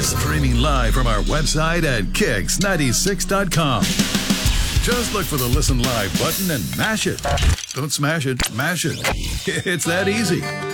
streaming live from our website at kicks96.com. Just look for the Listen Live button and mash it. Don't smash it, mash it. It's that easy.